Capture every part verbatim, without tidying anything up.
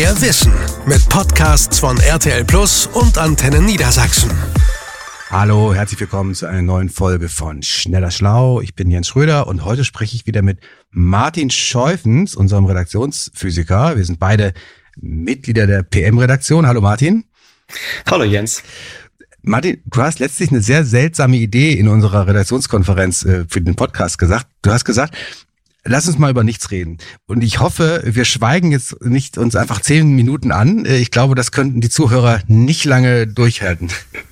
Mehr Wissen mit Podcasts von R T L Plus und Antenne Niedersachsen. Hallo, herzlich willkommen zu einer neuen Folge von Schneller Schlau. Ich bin Jens Schröder und heute spreche ich wieder mit Martin Scheufens, unserem Redaktionsphysiker. Wir sind beide Mitglieder der P M-Redaktion. Hallo Martin. Hallo Jens. Martin, du hast letztlich eine sehr seltsame Idee in unserer Redaktionskonferenz äh, für den Podcast gesagt. Du hast gesagt, lass uns mal über nichts reden. Und ich hoffe, wir schweigen jetzt nicht uns einfach zehn Minuten an. Ich glaube, das könnten die Zuhörer nicht lange durchhalten.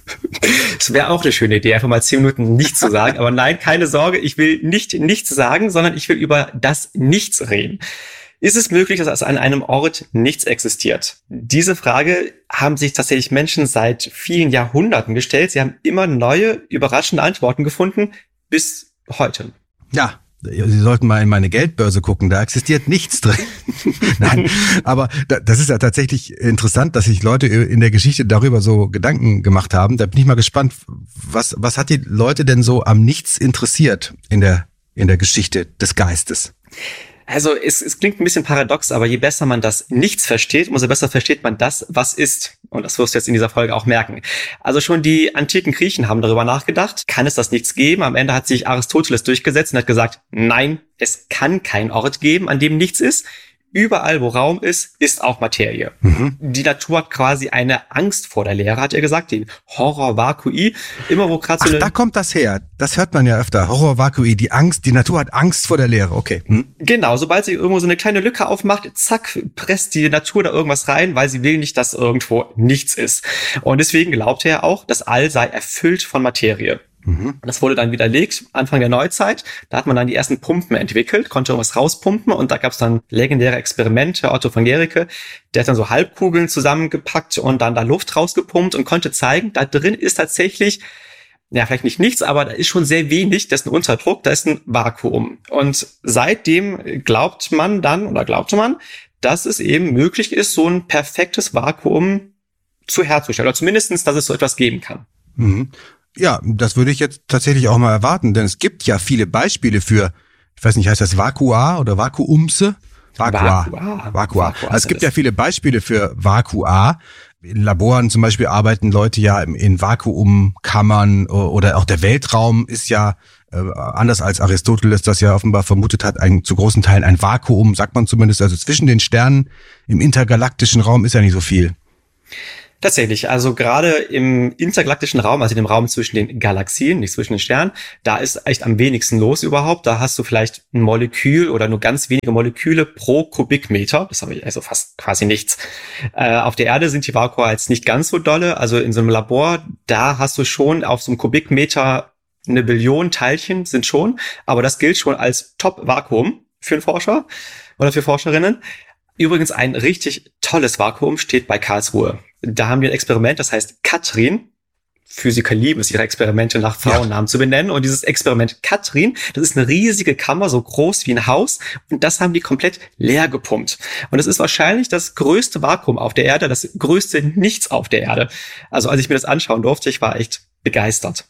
Es wäre auch eine schöne Idee, einfach mal zehn Minuten nichts zu sagen. Aber nein, keine Sorge, ich will nicht nichts sagen, sondern ich will über das Nichts reden. Ist es möglich, dass an einem Ort nichts existiert? Diese Frage haben sich tatsächlich Menschen seit vielen Jahrhunderten gestellt. Sie haben immer neue, überraschende Antworten gefunden, bis heute. Ja. Sie sollten mal in meine Geldbörse gucken, da existiert nichts drin. Nein, aber das ist ja tatsächlich interessant, dass sich Leute in der Geschichte darüber so Gedanken gemacht haben. Da bin ich mal gespannt, was was hat die Leute denn so am Nichts interessiert in der in der Geschichte des Geistes? Also es, es klingt ein bisschen paradox, aber je besser man das Nichts versteht, umso besser versteht man das, was ist. Und das wirst du jetzt in dieser Folge auch merken. Also schon die antiken Griechen haben darüber nachgedacht, kann es das Nichts geben? Am Ende hat sich Aristoteles durchgesetzt und hat gesagt, nein, es kann keinen Ort geben, an dem nichts ist. Überall, wo Raum ist, ist auch Materie. Mhm. Die Natur hat quasi eine Angst vor der Leere, hat er gesagt, den Horror vacui. Immer wo gerade so Ach, eine da kommt das her. Das hört man ja öfter. Horror vacui, die Angst, die Natur hat Angst vor der Leere. Okay. Hm. Genau, sobald sie irgendwo so eine kleine Lücke aufmacht, zack, presst die Natur da irgendwas rein, weil sie will nicht, dass irgendwo nichts ist. Und deswegen glaubte er auch, das All sei erfüllt von Materie. Mhm. Das wurde dann widerlegt, Anfang der Neuzeit. Da hat man dann die ersten Pumpen entwickelt, konnte irgendwas rauspumpen und da gab es dann legendäre Experimente. Otto von Guericke, der hat dann so Halbkugeln zusammengepackt und dann da Luft rausgepumpt und konnte zeigen, da drin ist tatsächlich, ja vielleicht nicht nichts, aber da ist schon sehr wenig, da ist ein Unterdruck, da ist ein Vakuum. Und seitdem glaubt man dann, oder glaubte man, dass es eben möglich ist, so ein perfektes Vakuum zu herzustellen. Oder zumindestens, dass es so etwas geben kann. Mhm. Ja, das würde ich jetzt tatsächlich auch mal erwarten, denn es gibt ja viele Beispiele für, ich weiß nicht, heißt das Vakua oder Vakuumse? Vakua. Vakua. Vakua. Also es gibt ja viele Beispiele für Vakua. In Laboren zum Beispiel arbeiten Leute ja in Vakuumkammern oder auch der Weltraum ist ja, äh, anders als Aristoteles das ja offenbar vermutet hat, ein, zu großen Teilen ein Vakuum, sagt man zumindest. Also zwischen den Sternen im intergalaktischen Raum ist ja nicht so viel. Tatsächlich, also gerade im intergalaktischen Raum, also dem Raum zwischen den Galaxien, nicht zwischen den Sternen, da ist echt am wenigsten los überhaupt. Da hast du vielleicht ein Molekül oder nur ganz wenige Moleküle pro Kubikmeter. Das habe ich also fast quasi nichts. Äh, auf der Erde sind die Vakua jetzt nicht ganz so dolle. Also in so einem Labor, da hast du schon auf so einem Kubikmeter eine Billion Teilchen sind schon. Aber das gilt schon als Top-Vakuum für einen Forscher oder für Forscherinnen. Übrigens ein richtig tolles Vakuum steht bei Karlsruhe. Da haben wir ein Experiment, das heißt Katrin. Physiker lieben es, ihre Experimente nach Frauennamen ja. zu benennen. Und dieses Experiment Katrin, das ist eine riesige Kammer, so groß wie ein Haus. Und das haben die komplett leer gepumpt. Und das ist wahrscheinlich das größte Vakuum auf der Erde, das größte Nichts auf der Erde. Also als ich mir das anschauen durfte, ich war echt begeistert.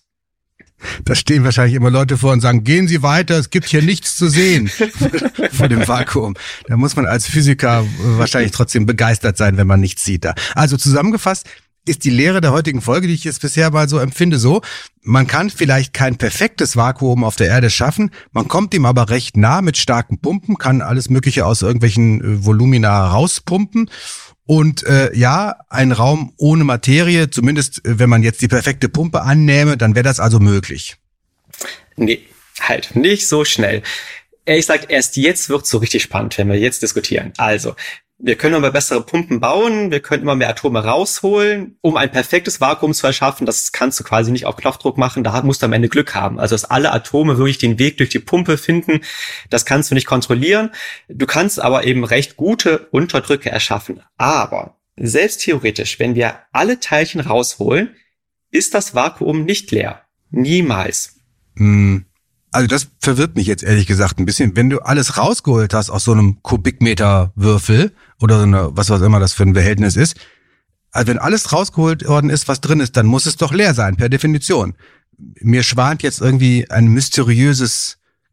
Da stehen wahrscheinlich immer Leute vor und sagen, gehen Sie weiter, es gibt hier nichts zu sehen vor dem Vakuum. Da muss man als Physiker wahrscheinlich trotzdem begeistert sein, wenn man nichts sieht da. Also zusammengefasst ist die Lehre der heutigen Folge, die ich jetzt bisher mal so empfinde, so, man kann vielleicht kein perfektes Vakuum auf der Erde schaffen, man kommt ihm aber recht nah mit starken Pumpen, kann alles Mögliche aus irgendwelchen äh, Volumina rauspumpen. Und äh, ja, ein Raum ohne Materie, zumindest äh, wenn man jetzt die perfekte Pumpe annähme, dann wäre das also möglich. Nee, halt nicht so schnell. Ehrlich gesagt, erst jetzt wird's so richtig spannend, wenn wir jetzt diskutieren. Also, wir können immer bessere Pumpen bauen, wir können immer mehr Atome rausholen, um ein perfektes Vakuum zu erschaffen. Das kannst du quasi nicht auf Knopfdruck machen, da musst du am Ende Glück haben. Also, dass alle Atome wirklich den Weg durch die Pumpe finden, das kannst du nicht kontrollieren. Du kannst aber eben recht gute Unterdrücke erschaffen. Aber selbst theoretisch, wenn wir alle Teilchen rausholen, ist das Vakuum nicht leer. Niemals. Hm. Also das verwirrt mich jetzt ehrlich gesagt ein bisschen. Wenn du alles rausgeholt hast aus so einem Kubikmeter Würfel oder so eine, was was immer das für ein Behältnis ist, also wenn alles rausgeholt worden ist, was drin ist, dann muss es doch leer sein, per Definition. Mir schwant jetzt irgendwie ein mysteriöses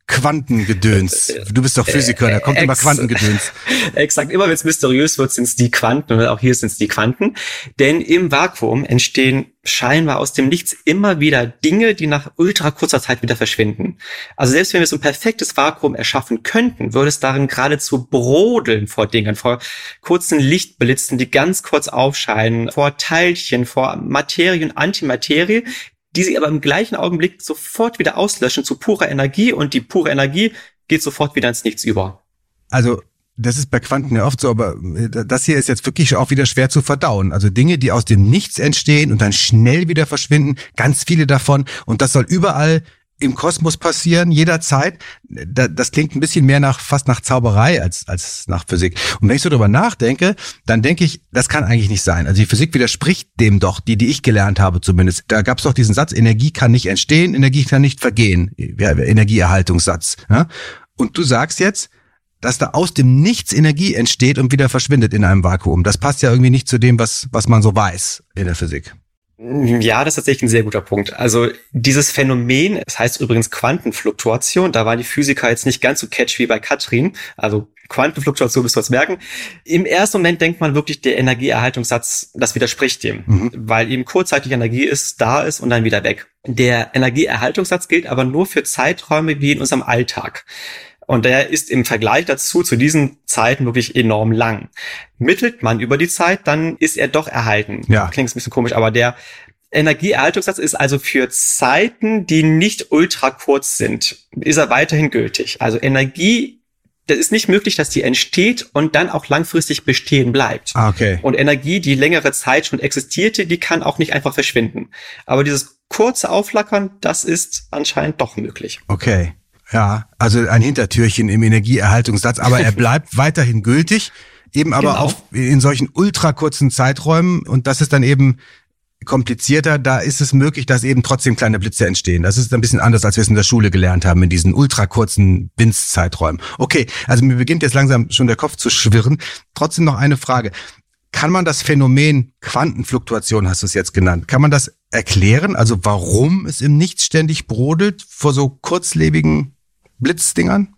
Quantengedöns. Du bist doch Physiker, da kommt Ex- immer Quantengedöns. Exakt, immer wenn es mysteriös wird, sind es die Quanten und auch hier sind es die Quanten. Denn im Vakuum entstehen scheinbar aus dem Nichts immer wieder Dinge, die nach ultra kurzer Zeit wieder verschwinden. Also selbst wenn wir so ein perfektes Vakuum erschaffen könnten, würde es darin geradezu brodeln vor Dingen, vor kurzen Lichtblitzen, die ganz kurz aufscheinen, vor Teilchen, vor Materie und Antimaterie, die sie aber im gleichen Augenblick sofort wieder auslöschen zu purer Energie und die pure Energie geht sofort wieder ins Nichts über. Also das ist bei Quanten ja oft so, aber das hier ist jetzt wirklich auch wieder schwer zu verdauen. Also Dinge, die aus dem Nichts entstehen und dann schnell wieder verschwinden, ganz viele davon und das soll überall im Kosmos passieren, jederzeit. Das klingt ein bisschen mehr nach, fast nach Zauberei als, als nach Physik. Und wenn ich so drüber nachdenke, dann denke ich, das kann eigentlich nicht sein. Also die Physik widerspricht dem doch, die, die ich gelernt habe zumindest. Da gab es doch diesen Satz, Energie kann nicht entstehen, Energie kann nicht vergehen. Ja, Energieerhaltungssatz. Ja? Und du sagst jetzt, dass da aus dem Nichts Energie entsteht und wieder verschwindet in einem Vakuum. Das passt ja irgendwie nicht zu dem, was, was man so weiß in der Physik. Ja, das ist tatsächlich ein sehr guter Punkt. Also dieses Phänomen, es heißt übrigens Quantenfluktuation, da waren die Physiker jetzt nicht ganz so catchy wie bei Katrin, also Quantenfluktuation müsst ihr uns merken. Im ersten Moment denkt man wirklich, der Energieerhaltungssatz, das widerspricht dem, mhm. weil eben kurzzeitig Energie ist, da ist und dann wieder weg. Der Energieerhaltungssatz gilt aber nur für Zeiträume wie in unserem Alltag. Und der ist im Vergleich dazu zu diesen Zeiten wirklich enorm lang. Mittelt man über die Zeit, dann ist er doch erhalten. Ja. Klingt ein bisschen komisch, aber der Energieerhaltungssatz ist also für Zeiten, die nicht ultra kurz sind, ist er weiterhin gültig. Also Energie, das ist nicht möglich, dass die entsteht und dann auch langfristig bestehen bleibt. Ah, okay. Und Energie, die längere Zeit schon existierte, die kann auch nicht einfach verschwinden. Aber dieses kurze Aufflackern, das ist anscheinend doch möglich. Okay. Ja, also ein Hintertürchen im Energieerhaltungssatz, aber er bleibt weiterhin gültig, eben aber Genau. auf, in solchen ultra kurzen Zeiträumen und das ist dann eben komplizierter, da ist es möglich, dass eben trotzdem kleine Blitze entstehen. Das ist ein bisschen anders, als wir es in der Schule gelernt haben, in diesen ultra kurzen Winzzeiträumen. Okay, also mir beginnt jetzt langsam schon der Kopf zu schwirren. Trotzdem noch eine Frage. Kann man das Phänomen Quantenfluktuation, hast du es jetzt genannt, kann man das erklären? Also warum es im Nichts ständig brodelt vor so kurzlebigen Blitzdingern?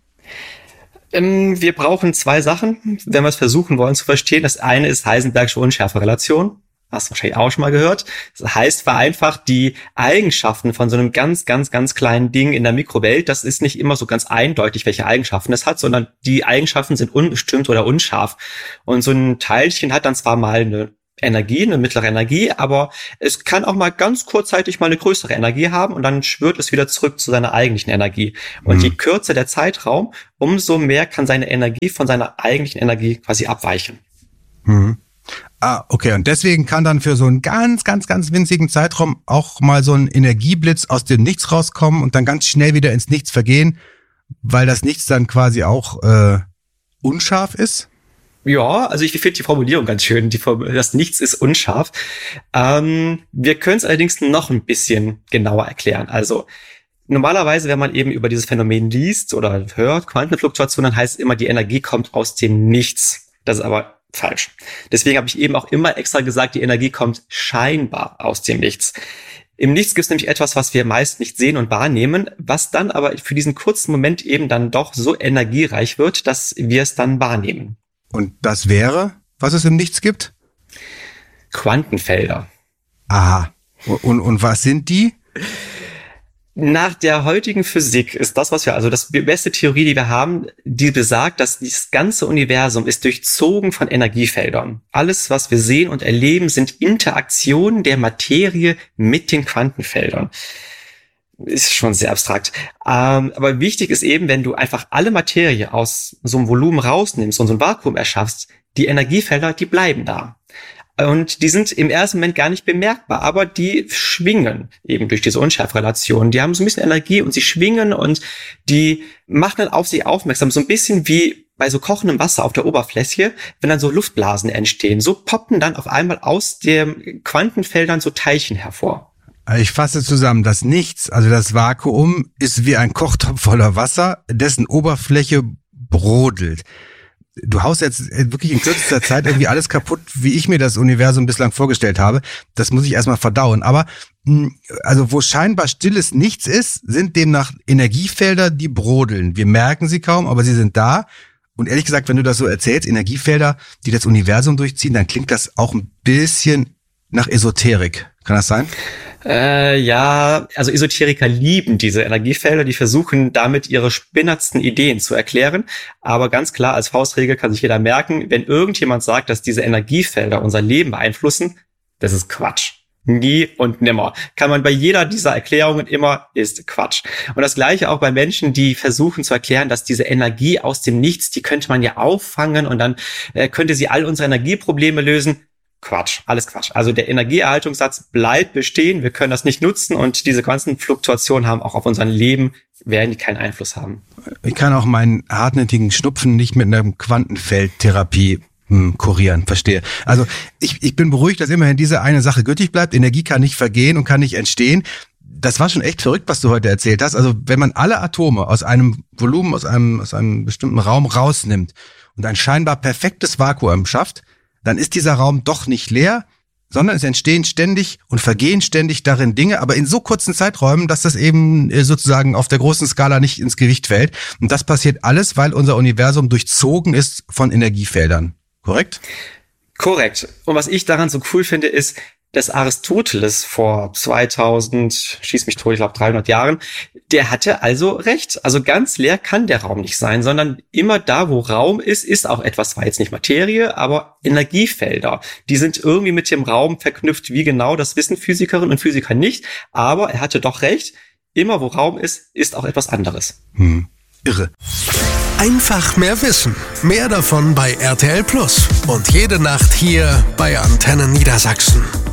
Ähm, wir brauchen zwei Sachen, wenn wir es versuchen wollen zu verstehen. Das eine ist Heisenbergsche Unschärferelation. Hast du wahrscheinlich auch schon mal gehört. Das heißt vereinfacht, die Eigenschaften von so einem ganz, ganz, ganz kleinen Ding in der Mikrowelt, das ist nicht immer so ganz eindeutig, welche Eigenschaften es hat, sondern die Eigenschaften sind unbestimmt oder unscharf. Und so ein Teilchen hat dann zwar mal eine Energie, eine mittlere Energie, aber es kann auch mal ganz kurzzeitig mal eine größere Energie haben und dann schwirrt es wieder zurück zu seiner eigentlichen Energie. Und mhm. je kürzer der Zeitraum, umso mehr kann seine Energie von seiner eigentlichen Energie quasi abweichen. Mhm. Ah, okay. Und deswegen kann dann für so einen ganz, ganz, ganz winzigen Zeitraum auch mal so ein Energieblitz aus dem Nichts rauskommen und dann ganz schnell wieder ins Nichts vergehen, weil das Nichts dann quasi auch äh, unscharf ist? Ja, also ich finde die Formulierung ganz schön. Die, das Nichts ist unscharf. Ähm, wir können es allerdings noch ein bisschen genauer erklären. Also normalerweise, wenn man eben über dieses Phänomen liest oder hört, Quantenfluktuation, dann heißt es immer, die Energie kommt aus dem Nichts. Das ist aber falsch. Deswegen habe ich eben auch immer extra gesagt, die Energie kommt scheinbar aus dem Nichts. Im Nichts gibt es nämlich etwas, was wir meist nicht sehen und wahrnehmen, was dann aber für diesen kurzen Moment eben dann doch so energiereich wird, dass wir es dann wahrnehmen. Und das wäre, was es im Nichts gibt? Quantenfelder. Aha. Und, und was sind die? Nach der heutigen Physik ist das, was wir, also das die beste Theorie, die wir haben, die besagt, dass das ganze Universum ist durchzogen von Energiefeldern. Alles, was wir sehen und erleben, sind Interaktionen der Materie mit den Quantenfeldern. Ist schon sehr abstrakt. Ähm, aber wichtig ist eben, wenn du einfach alle Materie aus so einem Volumen rausnimmst und so ein Vakuum erschaffst, die Energiefelder, die bleiben da. Und die sind im ersten Moment gar nicht bemerkbar, aber die schwingen eben durch diese Unschärferelation. Die haben so ein bisschen Energie und sie schwingen und die machen dann auf sich aufmerksam. So ein bisschen wie bei so kochendem Wasser auf der Oberfläche, wenn dann so Luftblasen entstehen. So poppen dann auf einmal aus den Quantenfeldern so Teilchen hervor. Ich fasse zusammen, das Nichts, also das Vakuum, ist wie ein Kochtopf voller Wasser, dessen Oberfläche brodelt. du haust jetzt wirklich in kürzester Zeit irgendwie alles kaputt, wie ich mir das Universum bislang vorgestellt habe. Das muss ich erstmal verdauen. Aber also wo scheinbar stilles Nichts ist, sind demnach Energiefelder, die brodeln. Wir merken sie kaum, aber sie sind da. Und ehrlich gesagt, wenn du das so erzählst, Energiefelder, die das Universum durchziehen, dann klingt das auch ein bisschen nach Esoterik. Kann das sein? Äh, ja, also Esoteriker lieben diese Energiefelder, die versuchen damit ihre spinnertsten Ideen zu erklären. Aber ganz klar, als Faustregel kann sich jeder merken, wenn irgendjemand sagt, dass diese Energiefelder unser Leben beeinflussen, das ist Quatsch. Nie und nimmer. Kann man bei jeder dieser Erklärungen immer, ist Quatsch. Und das Gleiche auch bei Menschen, die versuchen zu erklären, dass diese Energie aus dem Nichts, die könnte man ja auffangen und dann äh, könnte sie all unsere Energieprobleme lösen. Quatsch, alles Quatsch. Also der Energieerhaltungssatz bleibt bestehen, wir können das nicht nutzen und diese ganzen Fluktuationen haben auch auf unser Leben, werden die keinen Einfluss haben. Ich kann auch meinen hartnäckigen Schnupfen nicht mit einer Quantenfeldtherapie hm, kurieren, verstehe. Also ich, ich bin beruhigt, dass immerhin diese eine Sache gültig bleibt. Energie kann nicht vergehen und kann nicht entstehen. Das war schon echt verrückt, was du heute erzählt hast. Also wenn man alle Atome aus einem Volumen, aus einem, aus einem bestimmten Raum rausnimmt und ein scheinbar perfektes Vakuum schafft, dann ist dieser Raum doch nicht leer, sondern es entstehen ständig und vergehen ständig darin Dinge, aber in so kurzen Zeiträumen, dass das eben sozusagen auf der großen Skala nicht ins Gewicht fällt. Und das passiert alles, weil unser Universum durchzogen ist von Energiefeldern. Korrekt? Korrekt. Und was ich daran so cool finde, ist, dass Aristoteles vor zweitausend, schieß mich tot, ich glaube dreihundert Jahren, der hatte also recht. Also ganz leer kann der Raum nicht sein, sondern immer da, wo Raum ist, ist auch etwas, zwar jetzt nicht Materie, aber Energiefelder. Die sind irgendwie mit dem Raum verknüpft. Wie genau, das wissen Physikerinnen und Physiker nicht. Aber er hatte doch recht. Immer wo Raum ist, ist auch etwas anderes. Hm. Irre. Einfach mehr wissen. Mehr davon bei R T L Plus. Und jede Nacht hier bei Antenne Niedersachsen.